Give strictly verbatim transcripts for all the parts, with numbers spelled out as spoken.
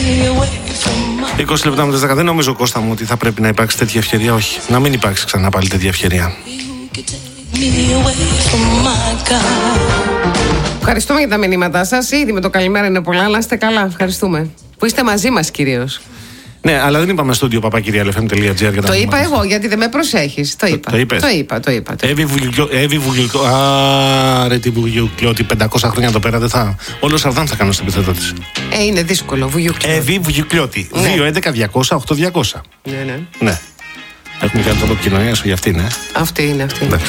είκοσι λεπτά με τις δέκα. Δεν νομίζω, Κώστα μου, ότι θα πρέπει να υπάρξει τέτοια ευκαιρία. Όχι. Να μην υπάρξει ξανά πάλι τέτοια ευκαιρία. Ευχαριστούμε για τα μηνύματά σας. Ήδη με το καλημέρα είναι πολλά, αλλά είστε καλά. Ευχαριστούμε. Που είστε μαζί μας κυρίως. Ναι, αλλά δεν είπαμε στο studio παπάκυρια ελ εφ εμ τελεία τζι άρ για τα Το είπα μηνύματα. εγώ, γιατί δεν με προσέχεις. Το είπα. Το είπες? Το είπα, το είπα. Το είπα. Εύη Βουγγλυκό. Άρε τι Βουγγλυκό, πεντακόσια χρόνια εδώ πέρα δεν θα. Όλο Σαρδάμ θα κάνω στην επιθέτω τη. Ε, είναι δύσκολο. Βουγγλυκό. Εύη Βουγγλυκό. Ναι. δύο έντεκα διακόσια οκτώ διακόσια. Ναι, ναι. Ναι. Έχουμε κάνει τρόπο επικοινωνία σου για αυτή, ναι. Αυτή είναι αυτή. Εντάξει.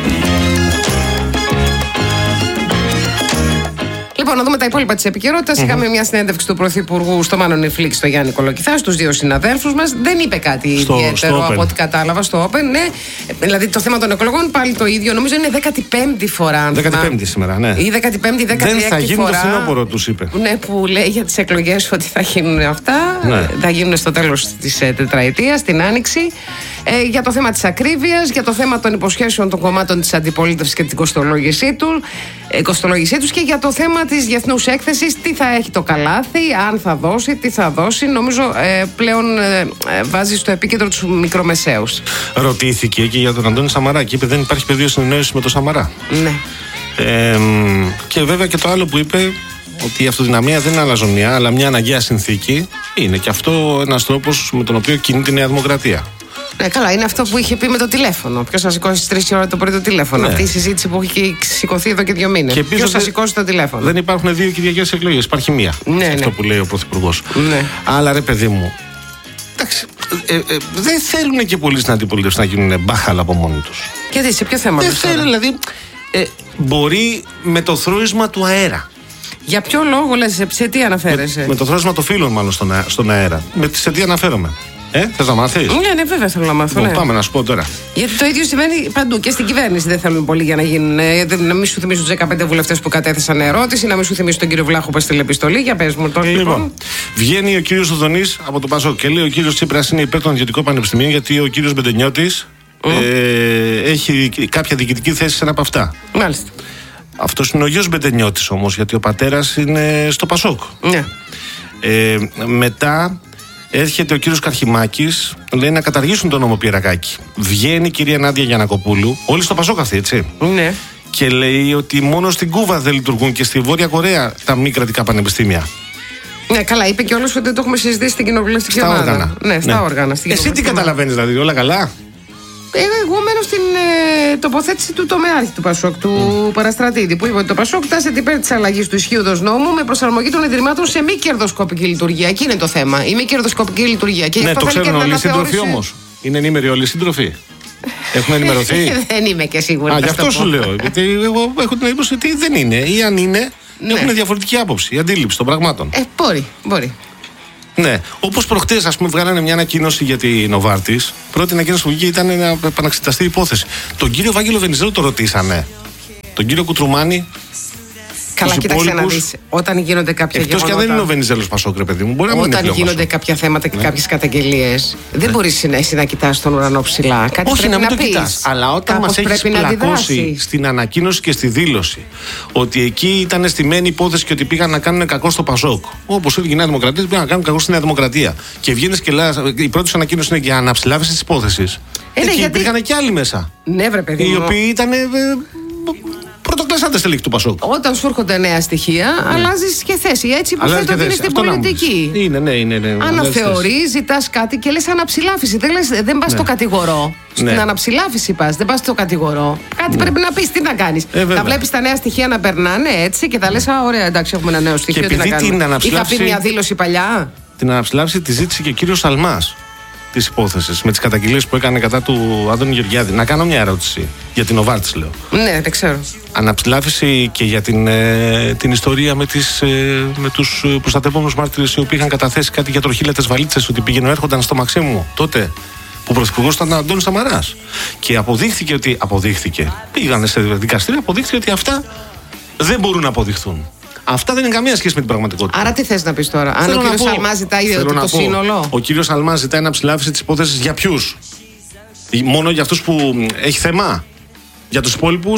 Λοιπόν, να δούμε τα υπόλοιπα της επικαιρότητας. Mm-hmm. Είχαμε μια συνέντευξη του Πρωθυπουργού στο Μάνο Νιφλίξ, στο Γιάννη Κολοκυθά, στους δύο συναδέλφους μας. Δεν είπε κάτι στο, ιδιαίτερο στο από ό,τι κατάλαβα στο Open. Ναι. Δηλαδή το θέμα των εκλογών πάλι το ίδιο. Νομίζω είναι δέκατη πέμπτη φορά. δέκατη πέμπτη σήμερα, ναι. Ή δέκατη πέμπτη, δέκατη έκτη φορά. Δεν θα γίνουν το φθινόπωρο, τους είπε. Ναι, που λέει για τις εκλογές ότι θα γίνουν αυτά. Ναι. Θα γίνουν στο τέλος της ε, τετραετίας, την Άνοιξη. Ε, για το θέμα της ακρίβειας, για το θέμα των υποσχέσεων των κομμάτων της αντιπολίτευσης και την κοστολόγησή του, ε, κοστολόγησή τους, και για το θέμα της διεθνούς έκθεσης, τι θα έχει το καλάθι, αν θα δώσει, τι θα δώσει. Νομίζω ε, πλέον ε, ε, βάζει στο επίκεντρο τους μικρομεσαίους. Ρωτήθηκε και για τον Αντώνη Σαμαρά και είπε δεν υπάρχει πεδίο συνεννόησης με τον Σαμαρά. Ναι. Ε, και βέβαια και το άλλο που είπε, ότι η αυτοδυναμία δεν είναι αλαζονία, αλλά μια αναγκαία συνθήκη. Είναι και αυτό ένας τρόπος με τον οποίο κινείται η Νέα Δημοκρατία. Ναι, καλά, είναι αυτό που είχε πει με το τηλέφωνο. Ποιος θα σηκώσει στις τρεις η ώρα το πρωί το τηλέφωνο. Ναι. Αυτή η συζήτηση που έχει σηκωθεί εδώ και δύο μήνες. Ποιος θα σηκώσει το τηλέφωνο. Δεν υπάρχουν δύο κυριακές εκλογές, υπάρχει μία. Ναι, αυτό ναι. που λέει ο Πρωθυπουργός. Ναι. Αλλά ρε παιδί μου, εντάξει, ε, ε, δεν θέλουν και πολλοί στην αντιπολίτευση να γίνουν μπάχαλα από μόνοι τους. Και τι, σε ποιο θέμα δεν θέλουν, δηλαδή. Ε, μπορεί με το θρούισμα του αέρα. Για ποιο λόγο λες, σε τι αναφέρεσαι? Με, με το θρούισμα των φίλων, μάλλον στον, αέρα, στον αέρα. Με, σε τι αναφέρομαι. Ε, θες να μάθεις? Ναι, ναι, βέβαια θέλω να μάθω. Ναι. Ναι. Πάμε να σου πω τώρα. Γιατί το ίδιο συμβαίνει παντού. Και στην κυβέρνηση δεν θέλουν πολύ για να γίνουν. Να μην σου θυμίσουν τους δεκαπέντε βουλευτές που κατέθεσαν ερώτηση, να μην σου θυμίσουν τον κύριο Βλάχο που έστειλε επιστολή. Για πες μου το λοιπόν. λοιπόν. Βγαίνει ο κύριος Οδωνής από το Πασόκ και λέει: ο κύριος Τσίπρας είναι υπέρ των ιδιωτικών πανεπιστημίων, γιατί ο κύριος Μπεντενιώτης mm. ε, έχει κάποια διοικητική θέση σε ένα από αυτά. Μάλιστα. Αυτός είναι ο γιος Μπεντενιώτης όμως, γιατί ο πατέρας είναι στο Πασόκ. Ναι. Ε, μετά. Έρχεται ο κύριος Καρχημάκης, λέει να καταργήσουν τον νόμο Πιερακάκη. Βγαίνει η κυρία Νάντια Γιαννακοπούλου, όλοι στο Πασόκ αυτή, έτσι. Ναι. Και λέει ότι μόνο στην Κούβα δεν λειτουργούν και στη Βόρεια Κορέα τα μη κρατικά πανεπιστήμια. Ναι, καλά, είπε κιόλας ότι το έχουμε συζητήσει στην κοινοβουλευτική ομάδα. Στα όργανα. Ναι, στα ναι. όργανα. Στην Εσύ τι καταλαβαίνεις, δηλαδή, όλα καλά? Εγώ μένω στην ε, τοποθέτηση του τομεάρχη του Πασόκ, του mm. Παραστρατήδη, που είπε ότι το Πασόκ τάσεται υπέρ της αλλαγής του ισχύοντος νόμου με προσαρμογή των ιδρυμάτων σε μη κερδοσκοπική λειτουργία. Εκεί είναι το θέμα. Η μη κερδοσκοπική λειτουργία. Και ναι, το ξέρουν όλοι οι σύντροφοι θεώρηση... όμως. Είναι ενήμεροι όλοι οι σύντροφοι. Έχουν ενημερωθεί. Δεν είμαι και σίγουρη. Α, γι' αυτό σου λέω. Γιατί εγώ έχω την εντύπωση ότι δεν είναι. Ή αν είναι, ναι. έχουν διαφορετική άποψη, η αντίληψη των πραγμάτων. Ε, μπορεί, μπορεί. Ναι, όπως προχτές, ας πούμε, βγάλανε μια ανακοίνωση για την Νοβάρτης. Πρώτη ανακοίνωση που βγήκε ήταν να επαναξεταστεί η υπόθεση. Τον κύριο Βάγγελο Βενιζέλο το ρωτήσανε. Τον κύριο Κουτρουμάνη. Καλά, κοίταξε να δεις. Όταν γίνονται κάποια εκτός γεγονότα. και αν δεν είναι ο Βενιζέλος Πασόκ, ρε παιδί μου. Μπορεί να όταν είναι γίνονται Πασόκ. κάποια θέματα και ναι. κάποιες καταγγελίες, δεν ναι. μπορείς εσύ να κοιτάς τον ουρανό ψηλά. Κάτι όχι, πρέπει να μην να το κοιτάς. Αλλά όταν μας έχεις πλακώσει στην ανακοίνωση και στη δήλωση ότι εκεί ήταν στημένη υπόθεση και ότι πήγαν να κάνουν κακό στο Πασόκ. Όπως έλεγε η Νέα Δημοκρατία, πήγαν να κάνουν κακό στη Νέα Δημοκρατία. Και βγαίνεις και λέει, η πρώτη σου ανακοίνωση είναι για αναψηλάβηση της υπόθεσης. Ε, ναι, εκεί γιατί... υπήρχαν και άλλοι μέσα. Ναι, βρε παιδί μου. Οι οποίοι ήταν. Πρωτοκλασσάντες τελικ του Πασόκ. Όταν σου έρχονται νέα στοιχεία, ναι. αλλάζεις και θέση. Έτσι υποθέτω ότι είναι στην πολιτική. Είναι, ναι, είναι. ναι αναθεωρείς, ζητάς κάτι και λες αναψηλάφιση. Δεν, λες, δεν πας ναι. στο κατηγορό. Ναι. Στην αναψηλάφιση πας, δεν πας στο κατηγορό. Κάτι ναι. πρέπει να πεις, τι να κάνεις. Ε, θα βλέπεις τα νέα στοιχεία να περνάνε έτσι και θα λες, α, ωραία, εντάξει, έχουμε ένα νέο στοιχείο. Τι να κάνουμε. Είχα πει μια δήλωση παλιά. Την αναψηλάφιση τη ζήτησε και ο κύριος Σαλμάς. Της υπόθεσης, με τις καταγγελίες που έκανε κατά του Άδωνη Γεωργιάδη. Να κάνω μια ερώτηση για την Νοβάρτης, λέω. Ναι, δεν ξέρω. Αναψηλάφιση και για την, ε, την ιστορία με, τις, ε, με τους προστατευόμενους μάρτυρες οι οποίοι είχαν καταθέσει κάτι για τροχύλατες βαλίτσες, ότι πήγαινε έρχονταν στο Μαξίμου τότε που πρωθυπουργός ήταν ο Αντώνης Σαμαράς. Και αποδείχθηκε ότι. Αποδείχθηκε. Πήγανε σε δικαστήριο, αποδείχθηκε ότι αυτά δεν μπορούν να αποδειχθούν. Αυτά δεν είναι καμία σχέση με την πραγματικότητα. Άρα τι θες να πεις τώρα, αν ο κύριος Σαλμάς ζητάει το, το σύνολο. Ο κύριος Σαλμάς ζητάει να ψηλάφιση της υπόθεσης για ποιους? Μόνο για αυτούς που έχει θέμα? Για τους υπόλοιπους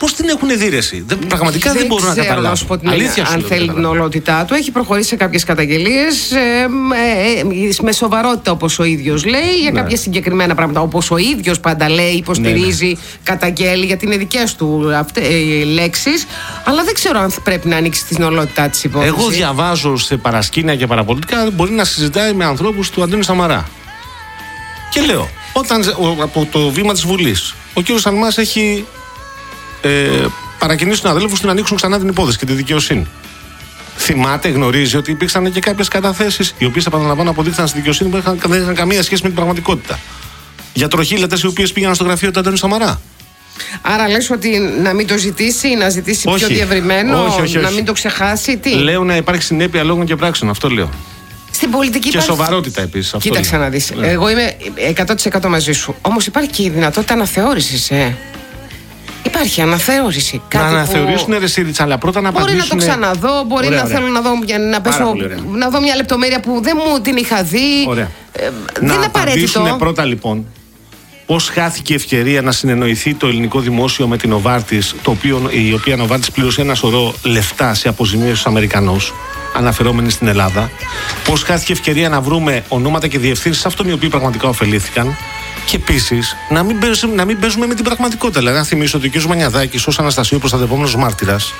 Πώς την έχουν δίρεση. Δεν, πραγματικά δεν, δεν μπορώ να καταλάβω. Να σου πω την αλήθεια, αν θέλει την ολότητά του. Έχει προχωρήσει σε κάποιες καταγγελίες ε, ε, ε, με σοβαρότητα, όπως ο ίδιος λέει, για ναι. κάποια συγκεκριμένα πράγματα. Όπως ο ίδιος πάντα λέει, υποστηρίζει, ναι, ναι. καταγγέλει, γιατί είναι δικές του αυτές, ε, λέξεις. Αλλά δεν ξέρω αν πρέπει να ανοίξει την ολότητά της υπόθεσης. Εγώ διαβάζω σε παρασκήνια και παραπολιτικά μπορεί να συζητάει με ανθρώπους του Αντώνη Σαμαρά. Και λέω, όταν από το βήμα της Βουλής ο κύριος Σαλμάς έχει ε, παρακινήσει τους αδέλφους να ανοίξουν ξανά την υπόθεση και τη δικαιοσύνη. Θυμάται, γνωρίζει ότι υπήρξαν και κάποιες καταθέσεις, οι οποίες, επαναλαμβάνω, αποδείχθηκαν στη δικαιοσύνη που είχαν, δεν είχαν καμία σχέση με την πραγματικότητα. Για τροχήλετες οι οποίες πήγαν στο γραφείο του Αντώνη Σαμαρά. Άρα λες ότι να μην το ζητήσει, να ζητήσει όχι, πιο διευρυμένο, όχι, όχι, όχι. να μην το ξεχάσει, τι. Λέω να υπάρχει συνέπεια λόγων και πράξεων, αυτό λέω. Στην πολιτική και υπάρχει... σοβαρότητα επίσης. Κοίταξε να δεις. Ναι. Εγώ είμαι εκατό τοις εκατό μαζί σου. Όμως υπάρχει και η δυνατότητα αναθεώρησης. Ε. Υπάρχει αναθεώρηση. Να αναθεωρήσουν που... ρε Σύριτσα, αλλά πρώτα να μπορεί απαντήσουν. Μπορεί να το ξαναδώ, μπορεί ωραία, να ωραία. θέλω να δω, να, πέσω, να δω μια λεπτομέρεια που δεν μου την είχα δει. Ωραία. Ε, να δεν είναι απαραίτητο. Να πρώτα λοιπόν πώς χάθηκε η ευκαιρία να συνεννοηθεί το ελληνικό δημόσιο με την Νοβάρτις, το οποίο, η οποία Νοβάρτις πλήρωσε ένα σωρό λεφτά σε αποζημίωση στους Αμερικανούς, αναφερόμενοι στην Ελλάδα. Πώς χάθηκε η ευκαιρία να βρούμε ονόματα και διευθύνσεις αυτών οι οποίοι πραγματικά ωφελήθηκαν. Και επίσης να μην παίζουμε, να μην παίζουμε με την πραγματικότητα. Δηλαδή, να θυμίσω ότι ο κ. Μανιαδάκης, ως Αναστασίου προστατευόμενος μάρτυρας,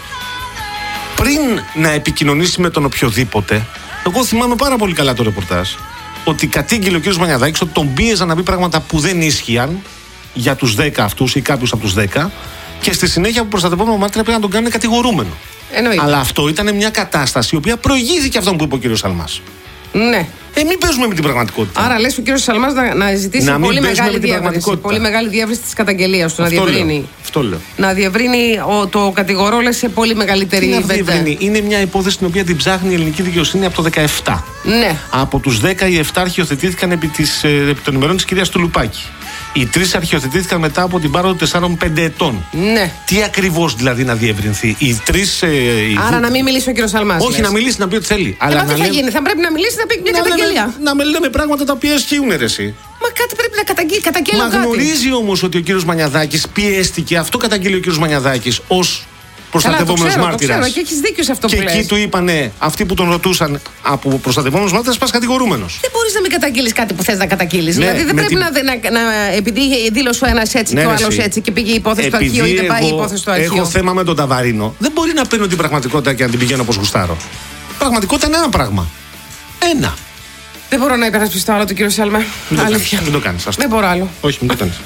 πριν να επικοινωνήσει με τον οποιοδήποτε, εγώ θυμάμαι πάρα πολύ καλά το ρεπορτάζ, ότι κατήγγειλε ο κ. Μανιαδάκης ότι τον πίεζαν να πει πράγματα που δεν ίσχυαν για τους δέκα αυτούς ή κάποιους από τους δέκα, και στη συνέχεια που προστατευόμενο μάρτυρα πρέπει να τον κάνουν κατηγορούμενο. Εννοείται. Αλλά αυτό ήταν μια κατάσταση η οποία προηγήθηκε αυτόν που είπε ο κ. Σαλμάς. Ναι. Ε, μην παίζουμε με την πραγματικότητα. Άρα λες ο κύριος Σαλμάς να, να ζητήσει να πολύ, μεγάλη διεύρυνση, πολύ μεγάλη διεύρυνση της καταγγελίας του. Αυτό να διευρύνει. Λέω. Αυτό λέω. Να διευρύνει ο, το κατηγορό, λες, σε πολύ μεγαλύτερη διευρύνει. Είναι μια υπόθεση την οποία την ψάχνει η ελληνική δικαιοσύνη από το δεκαεπτά. Ναι. Από τους δέκα οι επτά αρχιοθετήθηκαν επί, της, επί των ημερών της κυρίας Τουλουπάκη. Οι τρεις αρχιοθετήθηκαν μετά από την πάροδο τεσσάρων πέντε ετών. Ναι. Τι ακριβώς δηλαδή να διευρυνθεί. Οι τρεις. Ε, οι... Άρα να μην μιλήσει ο κύριος Σαλμάς. Όχι, λες. Να μιλήσει, να πει ό,τι θέλει. Αλλά τι θα λέμε... γίνει, θα πρέπει να μιλήσει, να πει μια να καταγγελία. Λέμε, να με λέμε πράγματα τα οποία ισχύουν, ρε εσύ. Μα κάτι πρέπει να καταγγείλει. Καταγγέλω Μα κάτι. γνωρίζει όμως ότι ο κύριος Μανιαδάκης πιέστηκε. Αυτό καταγγείλει ο κύριος Μανιαδάκης ως προστατευόμενος μάρτυρας. Και έχεις δίκιο σε αυτό και που λες. Και εκεί του είπανε αυτοί που τον ρωτούσαν από προστατευόμενος μάρτυρας, πας κατηγορούμενος. Δεν μπορείς να μην καταγγείλεις κάτι που θες να καταγγείλεις. Ναι, δηλαδή δεν πρέπει την... να, να, να. Επειδή δήλωσε ο ένας έτσι, ναι, και ο άλλος έτσι και πήγε η υπόθεση στο αρχείο ή δεν πάει η υπόθεση στο αρχείο. Έχω θέμα με τον Ταβαρίνο. Δεν μπορεί να παίρνω την πραγματικότητα και να την πηγαίνω όπως γουστάρω. Πραγματικότητα είναι ένα πράγμα. Ένα. Δεν μπορώ να υπερασπιστώ άλλο τον κύριο Σάλμα. Αλήθεια. Μην το κάνεις. Δεν μπορώ άλλο. Όχι, μην το κάνεις.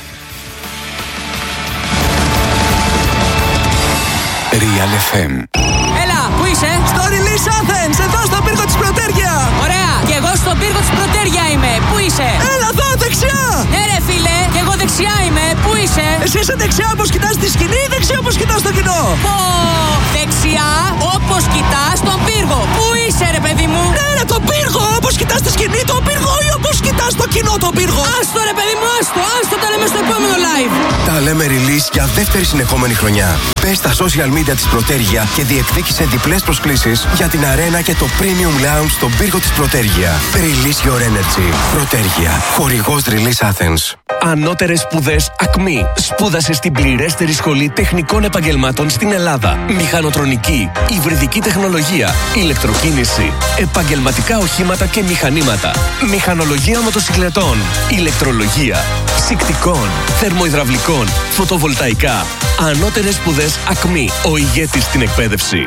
Real εφ εμ. Έλα, πού είσαι? Στο Release Athens, εδώ στο πύργο της Πρωτέρια. Ωραία, και εγώ στο πύργο της Πρωτέρια είμαι. Πού είσαι? Έλα εδώ, δεξιά. Ναι ρε φίλε, και εγώ δεξιά είμαι. Πού είσαι? Εσύ είσαι δεξιά όπως κοιτάς τη σκηνή ή δεξιά όπως κοιτάς το κοινό? Πω, δεξιά όπως κοιτάς τον πύργο. Πού είσαι ρε παιδί μου? Ναι ρε, τον πύργο, όπως κοιτάς τη σκηνή τον πύργο ή όπως κοιτάς το κοινό τον πύργο? Άστο ρε παιδί μου, άστο, άστο, τα λέμε στο επόμενο live. Τα λέμε release για δεύτερη συνεχόμενη χρονιά. Μπες στα social media της Πρωτέρια και διεκδίκησε διπλές προσκλήσεις για την αρένα και το premium lounge στον πύργο της Πρωτέρια. Release your energy. Πρωτέρια. Χορηγός Release Athens. Ανώτερες σπουδές ΑΚΜΗ. Σπούδασε στην πληρέστερη σχολή τεχνικών επαγγελμάτων στην Ελλάδα. Μηχανοτρονική, υβριδική τεχνολογία, ηλεκτροκίνηση, επαγγελματικά οχήματα και μηχανήματα, μηχανολογία μοτοσυκλετών, ηλεκτρολογία, ψυκτικών, θερμοϊδραυλικών, φωτοβολταϊκά. Ανώτερες σπουδές ΑΚΜΗ. Ο ηγέτης στην εκπαίδευση.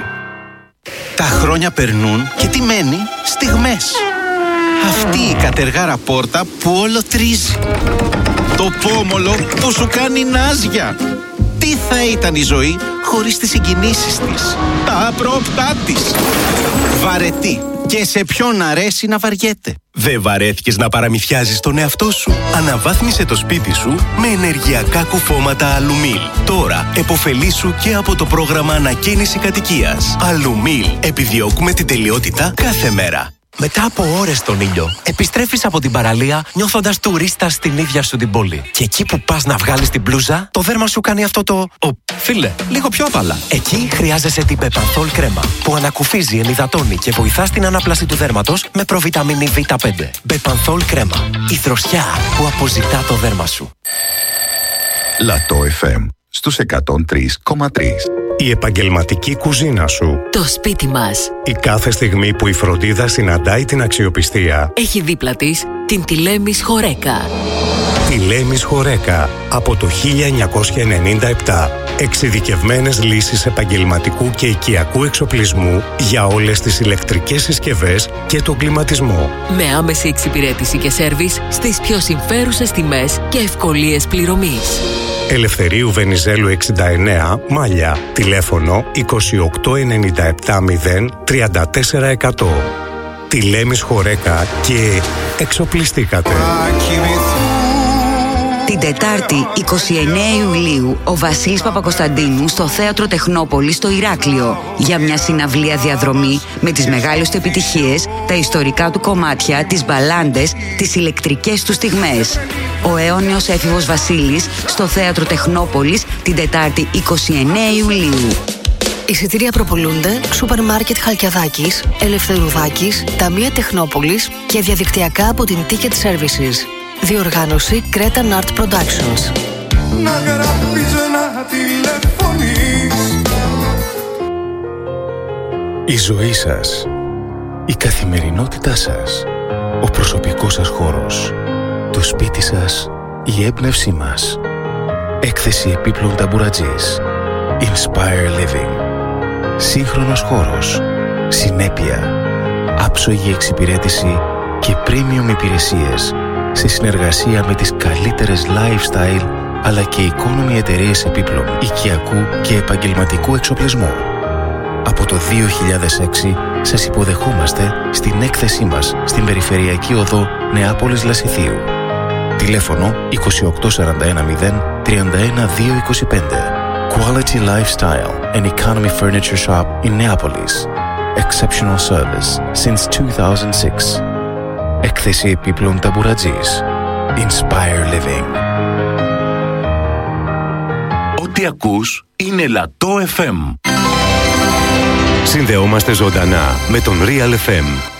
Τα χρόνια περνούν και τι μένει? Στιγμές. Αυτή η κατεργάρα πόρτα που όλο τρίζει. Το πόμολο που σου κάνει νάζια. Τι θα ήταν η ζωή χωρίς τις συγκινήσεις της, τα απρόπτά της. Βαρετή. Και σε ποιον αρέσει να βαριέται. Δεν βαρέθηκες να παραμυθιάζεις τον εαυτό σου? Αναβάθμισε το σπίτι σου με ενεργειακά κουφώματα Αλουμίλ. Τώρα επωφελήσου και από το πρόγραμμα ανακαίνιση κατοικίας. Αλουμίλ. Επιδιώκουμε την τελειότητα κάθε μέρα. Μετά από ώρες στον ήλιο, επιστρέφεις από την παραλία νιώθοντας τουρίστα στην ίδια σου την πόλη. Και εκεί που πας να βγάλεις την μπλούζα, το δέρμα σου κάνει αυτό το... Ο, φίλε, λίγο πιο απαλά. Εκεί χρειάζεσαι την Μπεπανθόλ κρέμα, που ανακουφίζει, ενυδατώνει και βοηθά στην ανάπλαση του δέρματος με προβιταμίνη βι πέντε. Μπεπανθόλ κρέμα. Η δροσιά που αποζητά το δέρμα σου. Λατό εφ εμ. στους εκατόν τρία κόμμα τρία. Η επαγγελματική κουζίνα σου. Το σπίτι μας. Η κάθε στιγμή που η φροντίδα συναντάει την αξιοπιστία. Έχει δίπλα της την Τηλέμις Χορέκα. Τηλέμις Χορέκα από το χίλια εννιακόσια ενενήντα επτά. Εξειδικευμένες λύσεις επαγγελματικού και οικιακού εξοπλισμού για όλες τις ηλεκτρικές συσκευές και τον κλιματισμό. Με άμεση εξυπηρέτηση και σέρβις στις πιο συμφέρουσες τιμές και ευκολίες πληρωμής. Ελευθερίου Βενιζέλου εξήντα εννέα, Μάλια. Τηλέφωνο είκοσι οκτώ ενενήντα επτά μηδέν τριάντα τέσσερα εκατό. Τηλέμις Χορέκα και εξοπλιστήκατε. Την Τετάρτη εικοστή ενάτη Ιουλίου ο Βασίλης Παπακοσταντίνου στο Θέατρο Τεχνόπολης στο Ηράκλειο για μια συναυλία διαδρομή με τις μεγάλες του επιτυχίες, τα ιστορικά του κομμάτια, τις μπαλάντες, τις ηλεκτρικές του στιγμές. Ο αιώνιος έφηβος Βασίλης στο Θέατρο Τεχνόπολης την Τετάρτη εικοστή ενάτη Ιουλίου. Εισιτήρια προπολούνται σούπερ μάρκετ Χαλκιαδάκης, Ελευθερουδάκης, Ταμεία Τεχνόπολης και διαδικτυακά από την Ticket Services. Διοργάνωση Cretan Art Productions. Να γράφεις να τηλεφωνείς. Η ζωή σας, η καθημερινότητά σας, ο προσωπικός σας χώρος, το σπίτι σας, η έμπνευσή μας. Έκθεση επίπλων ταμπουρατζής. Inspire Living. Σύγχρονος χώρος, συνέπεια, άψογη εξυπηρέτηση και premium υπηρεσίες σε συνεργασία με τις καλύτερες lifestyle αλλά και economy εταιρείες επίπλων, οικιακού και επαγγελματικού εξοπλισμού. Από το δύο χιλιάδες έξι σας υποδεχόμαστε στην έκθεσή μας στην Περιφερειακή Οδό Νεάπολης Λασιθίου. Τηλέφωνο είκοσι οκτώ σαράντα ένα μηδέν τριάντα ένα δύο είκοσι πέντε. Quality Lifestyle and Economy Furniture Shop in Neapolis. Exceptional service since two thousand six. Έκθεση επίπλων ταμπουρατζής. Inspire Living. Ό,τι ακούς είναι Λατό εφ εμ. Συνδεόμαστε ζωντανά με τον Real εφ εμ.